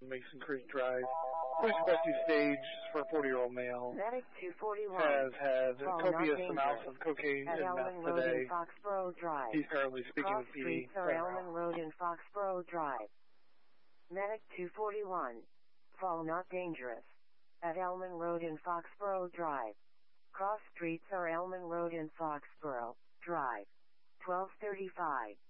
Mason Creek Drive. Police rescue stage for a 40-year-old male. Medic 241 Has had copious not amounts of cocaine at and Elman meth Road today. in Foxborough Drive. He's currently speaking Cross with streets PD. are Elman Road in Foxborough Drive. Medic 241 fall not dangerous at Elman Road in Foxborough Drive. Cross streets are Elman Road in Foxborough Drive. 1235.